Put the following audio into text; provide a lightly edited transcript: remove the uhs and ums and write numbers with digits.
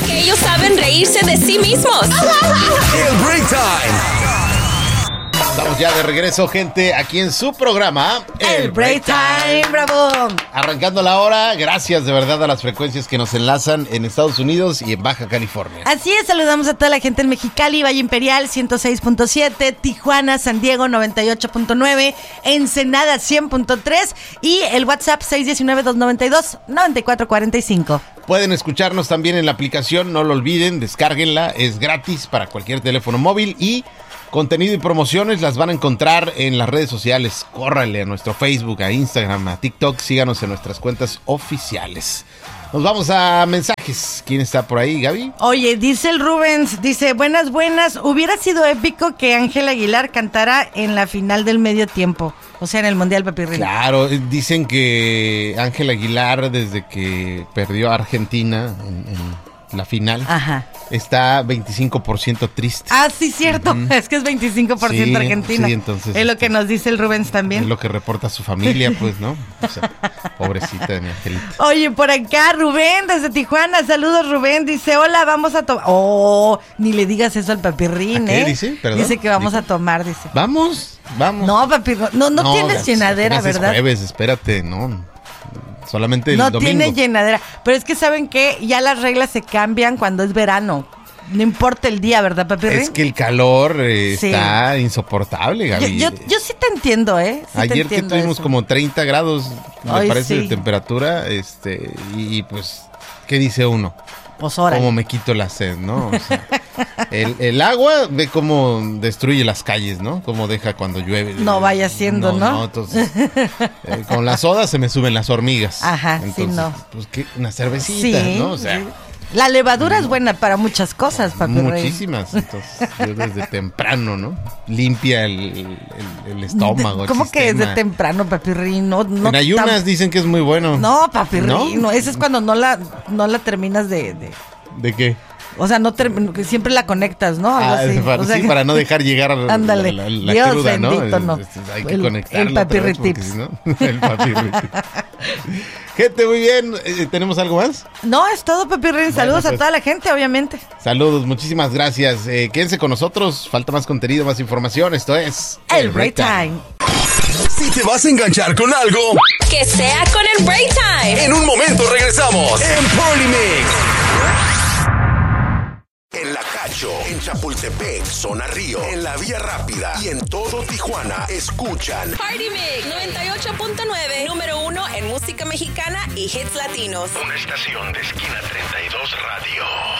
Porque ellos saben reírse de sí mismos. El Break Time. Estamos ya de regreso, gente, aquí en su programa El Break Time, bravo. Arrancando la hora, gracias de verdad a las frecuencias que nos enlazan en Estados Unidos y en Baja California. Así es, saludamos a toda la gente en Mexicali, Valle Imperial 106.7, Tijuana, San Diego 98.9, Ensenada 100.3 y el WhatsApp 619-292-9445. Pueden escucharnos también en la aplicación, no lo olviden, descárguenla, es gratis para cualquier teléfono móvil y contenido y promociones las van a encontrar en las redes sociales. Córrale a nuestro Facebook, a Instagram, a TikTok, síganos en nuestras cuentas oficiales. Nos vamos a mensajes. ¿Quién está por ahí, Gaby? Oye, dice el Rubens, dice, buenas, hubiera sido épico que Ángel Aguilar cantara en la final del medio tiempo, o sea, en el Mundial Papirrín. Claro, dicen que Ángel Aguilar, desde que perdió a Argentina en la final, ajá, está 25% triste. Ah, sí, cierto. Es que es 25% Sí, Argentina. sí, entonces, es lo que nos dice el Rubens también. Es lo que reporta su familia, pues, ¿no? O sea, pobrecita de mi angelita. Oye, por acá, Rubén, desde Tijuana. Saludos, Rubén. Dice, hola, vamos a tomar. Oh, ni le digas eso al Papirrín, ¿A qué dice? ¿Perdón? Dice que vamos a tomar, dice. Vamos. No, Papirrín, no tienes llenadera, ¿verdad? Es jueves, espérate, no. Solamente el no domingo. Tiene llenadera. Pero es que ¿saben qué? Ya las reglas se cambian cuando es verano. No importa el día, ¿verdad, Papirrín? Es que el calor está insoportable, Gaby. Yo sí te entiendo, ¿eh? Sí Ayer te que tuvimos eso. como 30 grados, me Ay, parece, sí. de temperatura, y pues, ¿qué dice uno? Pues órale. Cómo me quito la sed, ¿no? O sea, el agua, ve cómo destruye las calles, ¿no? Cómo deja cuando llueve. No vaya siendo, ¿no? No, entonces, con la soda se me suben las hormigas. Ajá, entonces, sí, no. Pues que una cervecita, Sí, ¿no? O sea, sí. La levadura es buena para muchas cosas, Papirrín. muchísimas. Entonces, yo desde temprano, ¿no? Limpia el estómago. ¿Cómo el que desde sistema. temprano, Papirrín? No, En ayunas dicen que es muy bueno. No, Papirrín, ¿No? no, eso es cuando no la terminas de... ¿De qué? O sea, que siempre la conectas, ¿no? Algo así. Para, O sea, sí, para no dejar llegar ándale. la Dios cruda, ¿no? bendito, no. Hay que El conectarla. Papirri otra vez, porque Tips. si no, el Papirri Tips. Gente, muy bien. ¿Tenemos algo más? No, es todo, Papirrín. Saludos pues. a toda la gente, obviamente. Saludos, muchísimas gracias. Quédense con nosotros. Falta más contenido, más información. Esto es El Break Time. Si te vas a enganchar con algo, Que sea con el Break Time. en un momento regresamos en Party Mix. En La Cacho, en Chapultepec, Zona Río, en la Vía Rápida y en todo Tijuana, escuchan Party Mix 98.9, número 1 en música mexicana y hits latinos. una estación de Esquina 32 Radio.